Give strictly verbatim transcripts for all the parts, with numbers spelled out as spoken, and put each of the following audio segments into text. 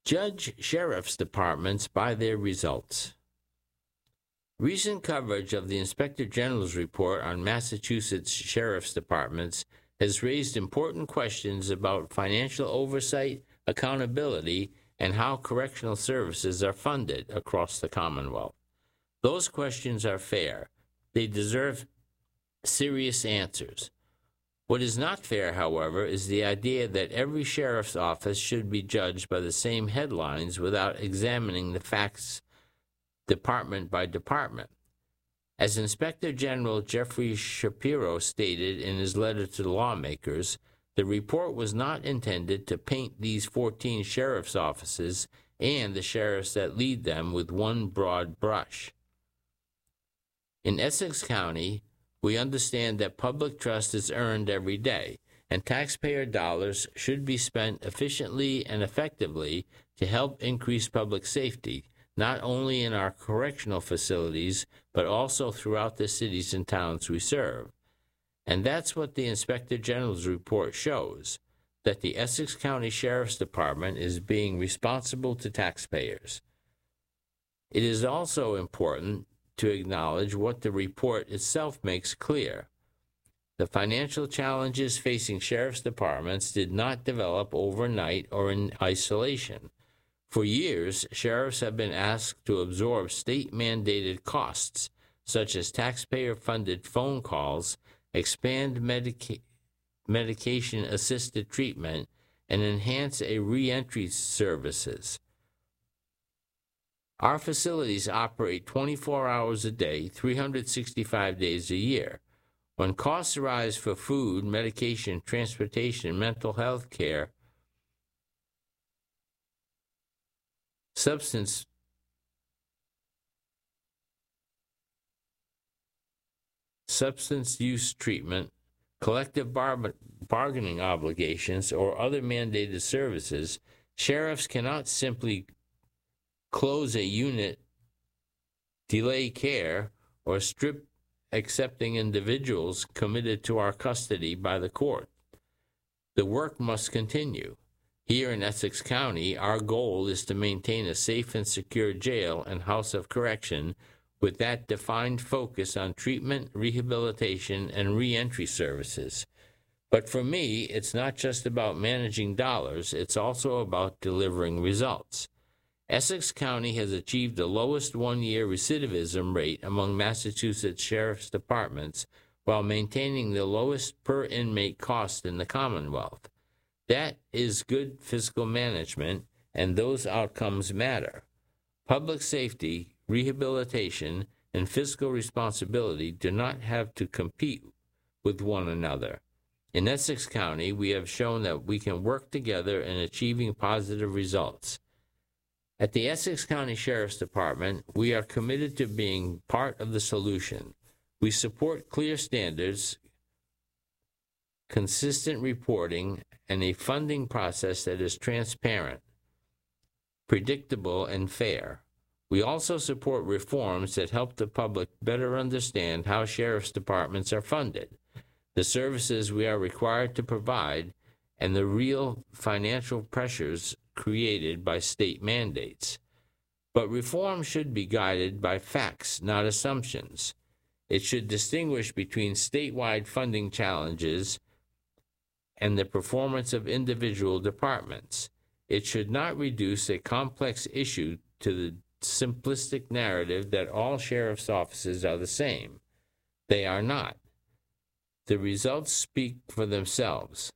Judge sheriff's departments by their results. Recent coverage of the Inspector General's report on Massachusetts sheriff's departments has raised important questions about financial oversight, accountability, and how correctional services are funded across the Commonwealth. Those questions are fair. They deserve serious answers. What is not fair, however, is the idea that every sheriff's office should be judged by the same headlines without examining the facts department by department. As Inspector General Jeffrey Shapiro stated in his letter to lawmakers, the report was not intended to paint these fourteen sheriff's offices and the sheriffs that lead them with one broad brush. In Essex County, we understand that public trust is earned every day, and taxpayer dollars should be spent efficiently and effectively to help increase public safety, not only in our correctional facilities, but also throughout the cities and towns we serve. And that's what the Inspector General's report shows, that the Essex County Sheriff's Department is being responsible to taxpayers. It is also important to acknowledge what the report itself makes clear. The financial challenges facing sheriff's departments did not develop overnight or in isolation. For years, sheriffs have been asked to absorb state-mandated costs, such as taxpayer-funded phone calls, expand medica- medication-assisted treatment, and enhance a reentry services. Our facilities operate twenty-four hours a day, three hundred sixty-five days a year. When costs arise for food, medication, transportation, mental health care, substance substance use treatment, collective bar- bargaining obligations, or other mandated services, sheriffs cannot simply close a unit, delay care, or strip accepting individuals committed to our custody by the court. The work must continue. Here in Essex County, our goal is to maintain a safe and secure jail and house of correction with that defined focus on treatment, rehabilitation, and reentry services. But for me, it's not just about managing dollars, it's also about delivering results. Essex County has achieved the lowest one-year recidivism rate among Massachusetts sheriff's departments while maintaining the lowest per-inmate cost in the Commonwealth. That is good fiscal management, and those outcomes matter. Public safety, rehabilitation, and fiscal responsibility do not have to compete with one another. In Essex County, we have shown that we can work together in achieving positive results. At the Essex County Sheriff's Department, we are committed to being part of the solution. We support clear standards, consistent reporting, and a funding process that is transparent, predictable, and fair. We also support reforms that help the public better understand how sheriff's departments are funded, the services we are required to provide, and the real financial pressures created by state mandates. But reform should be guided by facts, not assumptions. It should distinguish between statewide funding challenges and the performance of individual departments. It should not reduce a complex issue to the simplistic narrative that all sheriff's offices are the same. They are not. The results speak for themselves.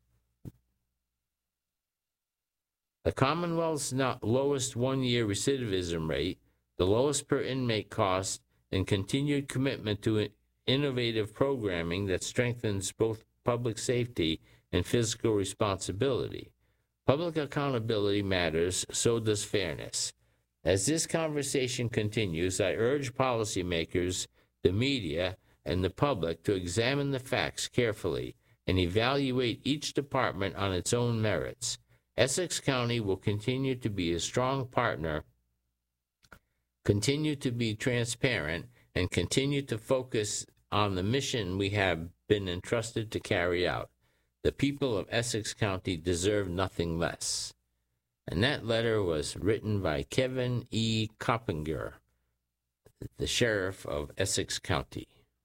The Commonwealth's lowest one-year recidivism rate, the lowest per-inmate cost, and continued commitment to innovative programming that strengthens both public safety and fiscal responsibility. Public accountability matters, so does fairness. As this conversation continues, I urge policymakers, the media, and the public to examine the facts carefully and evaluate each department on its own merits. Essex County will continue to be a strong partner, continue to be transparent, and continue to focus on the mission we have been entrusted to carry out. The people of Essex County deserve nothing less. And that letter was written by Kevin E. Coppinger, the sheriff of Essex County.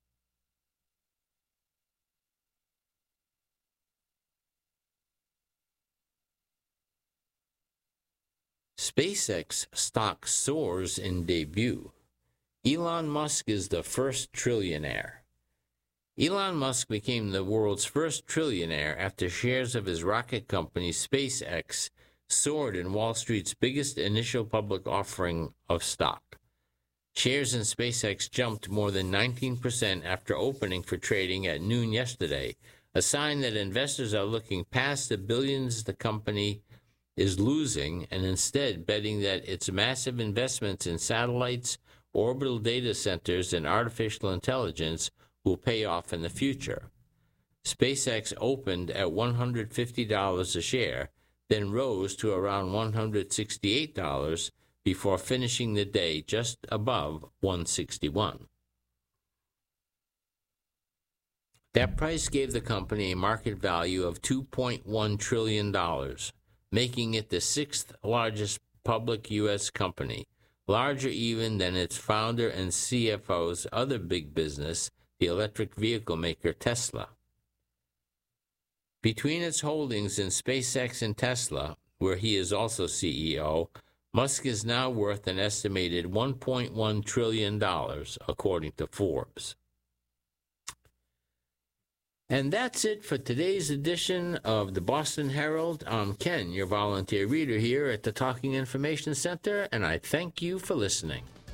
SpaceX stock soars in debut. Elon Musk is the first trillionaire. Elon Musk became the world's first trillionaire after shares of his rocket company SpaceX soared in Wall Street's biggest initial public offering of stock. Shares in SpaceX jumped more than nineteen percent after opening for trading at noon yesterday, a sign that investors are looking past the billions the company is losing and instead betting that its massive investments in satellites, orbital data centers, and artificial intelligence will pay off in the future. SpaceX opened at one hundred fifty dollars a share, then rose to around one hundred sixty-eight dollars before finishing the day just above one hundred sixty-one dollars. That price gave the company a market value of two point one trillion dollars, making it the sixth largest public U S company, larger even than its founder and C F O's other big business, the electric vehicle maker Tesla. Between its holdings in SpaceX and Tesla, where he is also C E O, Musk is now worth an estimated one point one trillion dollars, according to Forbes. And that's it for today's edition of the Boston Herald. I'm Ken, your volunteer reader here at the Talking Information Center, and I thank you for listening.